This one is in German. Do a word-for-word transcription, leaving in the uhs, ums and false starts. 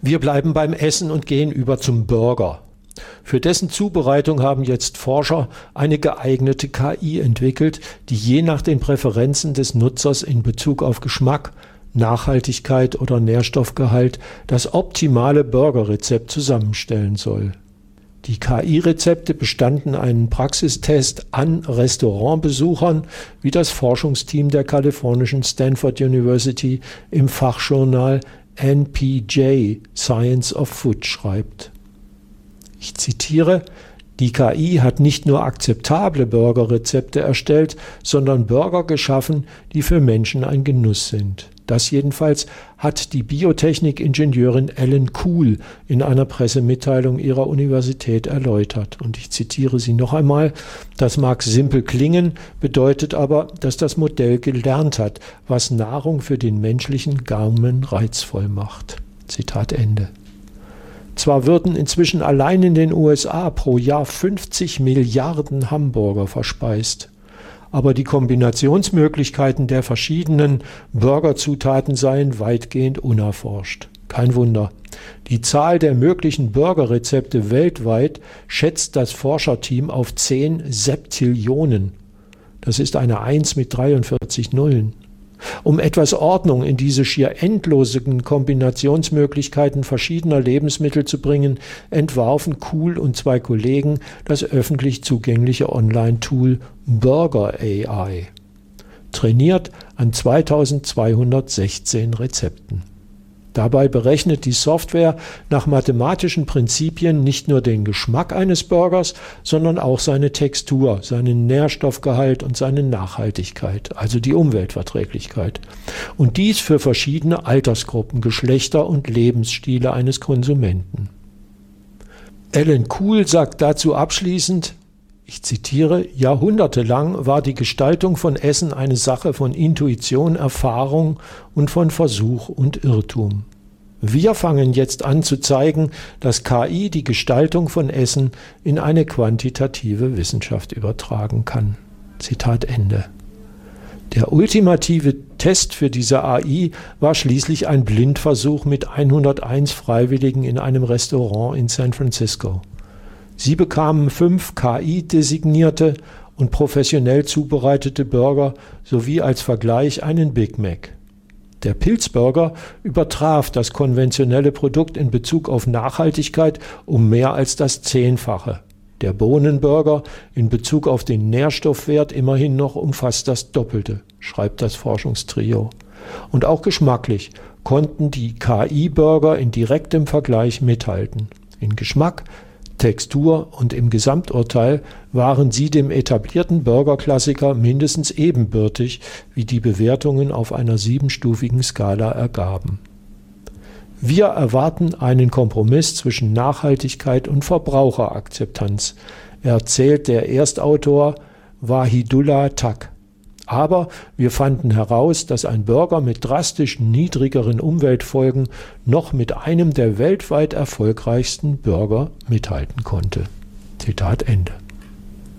Wir bleiben beim Essen und gehen über zum Burger. Für dessen Zubereitung haben jetzt Forscher eine geeignete K I entwickelt, die je nach den Präferenzen des Nutzers in Bezug auf Geschmack, Nachhaltigkeit oder Nährstoffgehalt das optimale Burgerrezept zusammenstellen soll. Die K I-Rezepte bestanden einen Praxistest an Restaurantbesuchern, wie das Forschungsteam der kalifornischen Stanford University im Fachjournal N P J Science of Food schreibt. Ich zitiere: Die K I hat nicht nur akzeptable Burgerrezepte erstellt, sondern Burger geschaffen, die für Menschen ein Genuss sind. Das jedenfalls hat die Biotechnik-Ingenieurin Ellen Kuhl in einer Pressemitteilung ihrer Universität erläutert. Und ich zitiere sie noch einmal: Das mag simpel klingen, bedeutet aber, dass das Modell gelernt hat, was Nahrung für den menschlichen Gaumen reizvoll macht. Zitat Ende. Zwar würden inzwischen allein in den U S A pro Jahr fünfzig Milliarden Hamburger verspeist, aber die Kombinationsmöglichkeiten der verschiedenen Burgerzutaten seien weitgehend unerforscht. Kein Wunder. Die Zahl der möglichen Burgerrezepte weltweit schätzt das Forscherteam auf zehn Septillionen. Das ist eine eins mit dreiundvierzig Nullen. Um etwas Ordnung in diese schier endlosen Kombinationsmöglichkeiten verschiedener Lebensmittel zu bringen, entwarfen Kuhl und zwei Kollegen das öffentlich zugängliche Online-Tool Burger A I, trainiert an zweitausendzweihundertsechzehn Rezepten. Dabei berechnet die Software nach mathematischen Prinzipien nicht nur den Geschmack eines Burgers, sondern auch seine Textur, seinen Nährstoffgehalt und seine Nachhaltigkeit, also die Umweltverträglichkeit. Und dies für verschiedene Altersgruppen, Geschlechter und Lebensstile eines Konsumenten. Ellen Kuhl sagt dazu abschließend, ich zitiere: Jahrhundertelang war die Gestaltung von Essen eine Sache von Intuition, Erfahrung und von Versuch und Irrtum. Wir fangen jetzt an zu zeigen, dass K I die Gestaltung von Essen in eine quantitative Wissenschaft übertragen kann. Zitat Ende. Der ultimative Test für diese A I war schließlich ein Blindversuch mit hunderteins Freiwilligen in einem Restaurant in San Francisco. Sie bekamen fünf K I-designierte und professionell zubereitete Burger sowie als Vergleich einen Big Mac. Der Pilzburger übertraf das konventionelle Produkt in Bezug auf Nachhaltigkeit um mehr als das Zehnfache. Der Bohnenburger in Bezug auf den Nährstoffwert immerhin noch um fast das Doppelte, schreibt das Forschungstrio. Und auch geschmacklich konnten die K I-Burger in direktem Vergleich mithalten. In Geschmack, Textur und im Gesamturteil waren sie dem etablierten Burgerklassiker mindestens ebenbürtig, wie die Bewertungen auf einer siebenstufigen Skala ergaben. Wir erwarten einen Kompromiss zwischen Nachhaltigkeit und Verbraucherakzeptanz, erzählt der Erstautor Wahidullah Tak. Aber wir fanden heraus, dass ein Burger mit drastisch niedrigeren Umweltfolgen noch mit einem der weltweit erfolgreichsten Burger mithalten konnte. Zitat Ende.